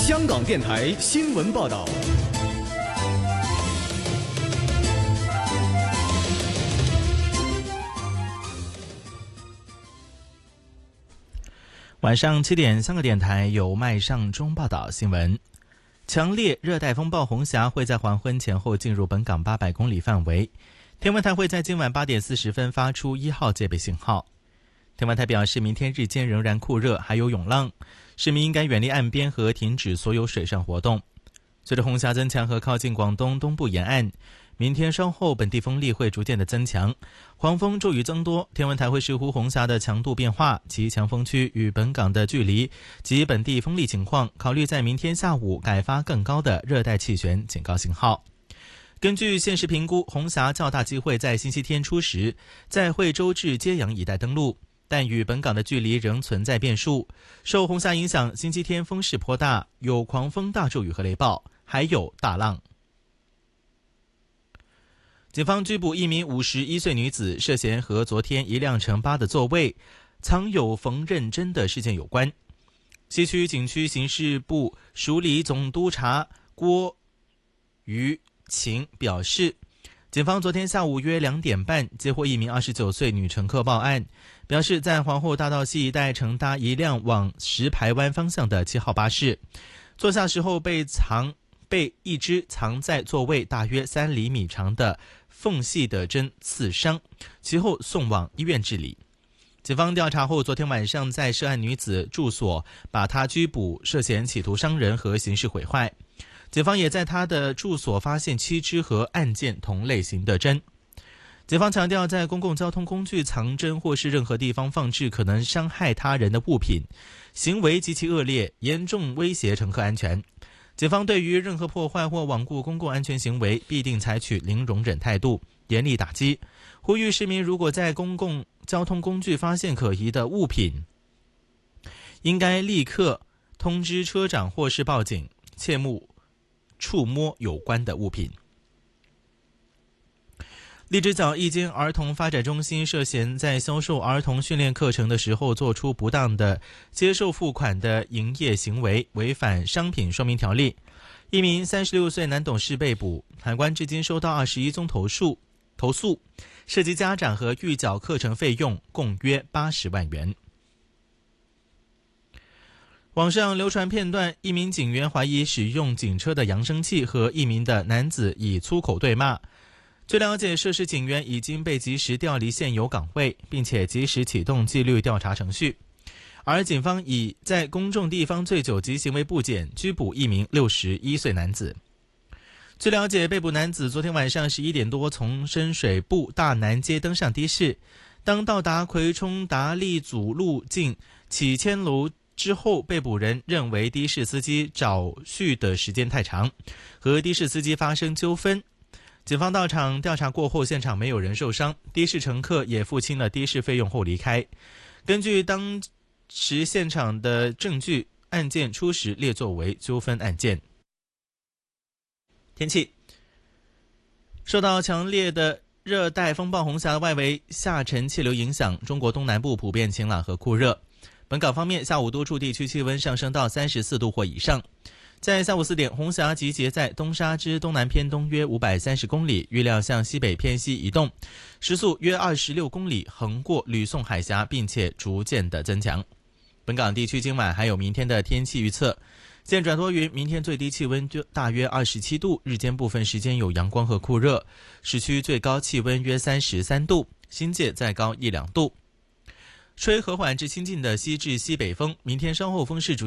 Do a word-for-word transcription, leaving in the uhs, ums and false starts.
香港电台新闻报道。 晚上七点，香港电台由麦尚中报道新闻。强烈热带风暴红霞会在黄昏前后进入本港八百公里范围，天文台会在今晚八点四十分发出一号戒备信号。天文台表示，明天日间仍然酷热，还有涌浪，市民应该远离岸边和停止所有水上活动。随着红霞增强和靠近广东东部沿岸，明天稍后本地风力会逐渐的增强，黄风骤雨增多，天文台会视乎红霞的强度变化、其强风区与本港的距离及本地风力情况，考虑在明天下午改发更高的热带气旋警告信号。根据现时评估，红霞较大机会在星期天初时在惠州至揭阳一带登陆，但与本港的距离仍存在变数。受红霞影响，星期天风势颇大，有狂风大骤雨和雷暴，还有大浪。警方拘捕一名五十一岁女子，涉嫌和昨天一辆城巴的座位藏有缝纫针的事件有关。西区警区刑事部署理总督察郭于晴表示，警方昨天下午约两点半接获一名二十九岁女乘客报案，表示在皇后大道西一带乘搭一辆往石排湾方向的七号巴士，坐下时候被藏被一只藏在座位大约三厘米长的缝隙的针刺伤，其后送往医院治理。警方调查后，昨天晚上在涉案女子住所把她拘捕，涉嫌企图伤人和刑事毁坏。警方也在她的住所发现七支和案件同类型的针。警方强调，在公共交通工具藏针或是任何地方放置可能伤害他人的物品，行为极其恶劣，严重威胁乘客安全。警方对于任何破坏或罔顾公共安全行为，必定采取零容忍态度，严厉打击。呼吁市民如果在公共交通工具发现可疑的物品，应该立刻通知车长或是报警，切勿触摸有关的物品。荔枝角一间儿童发展中心涉嫌在销售儿童训练课程的时候做出不当的接受付款的营业行为，违反商品说明条例。一名三十六岁男董事被捕，海关至今收到二十一宗投诉，投诉涉及家长和预缴课程费用共约八十万元。网上流传片段，一名警员怀疑使用警车的扬声器和一名的男子以粗口对骂。据了解，涉事警员已经被及时调离现有岗位，并且及时启动纪律调查程序。而警方以在公众地方醉酒及行为不检拘捕一名六十一岁男子。据了解，被捕男子昨天晚上十一点多从深水埗大南街登上的士，当到达葵涌达利祖路径启谦楼之后，被捕人认为的士司机找续的时间太长，和的士司机发生纠纷。警方到场调查过后，现场没有人受伤，的士乘客也付清了的士费用后离开。根据当时现场的证据，案件初时列作为纠纷案件。天气，受到强烈的热带风暴红霞的外围下沉气流影响，中国东南部普遍晴朗和酷热。本港方面，下午多处地区气温上升到三十四度或以上。在下午四点，红霞集结在东沙之东南偏东约五百三十公里，预料向西北偏西移动，时速约二十六公里，横过吕宋海峡，并且逐渐的增强。本港地区今晚还有明天的天气预测，渐转多云，明天最低气温大约二十七度，日间部分时间有阳光和酷热，市区最高气温约三十三度，新界再高一两度。吹和缓至清劲的西至西北风，明天稍后风势逐